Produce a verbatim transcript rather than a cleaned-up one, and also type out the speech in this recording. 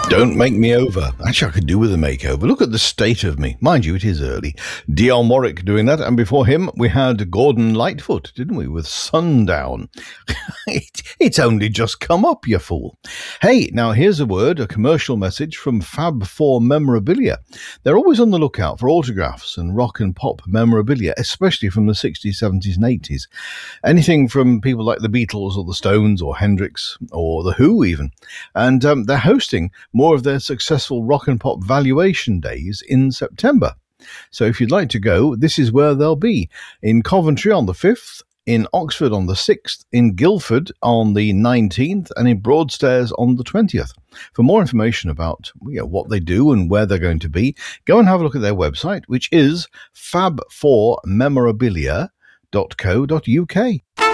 Don't make me over. Actually, I could do with a makeover. Look at the state of me. Mind you, it is early. Dionne Warwick doing that, and before him, we had Gordon Lightfoot, didn't we, with Sundown. it, it's only just come up, you fool. Hey, now here's a word, a commercial message from Fab four Memorabilia. They're always on the lookout for autographs and rock and pop memorabilia, especially from the sixties, seventies and eighties. Anything from people like the Beatles or the Stones or Hendrix or The Who even. And um, they're hosting more of their successful rock and pop valuation days in September. So if you'd like to go, this is where they'll be. In Coventry on the fifth, in Oxford on the sixth, in Guildford on the nineteenth, and in Broadstairs on the twentieth. For more information about you know, what they do and where they're going to be, go and have a look at their website, which is fab four memorabilia dot co dot uk.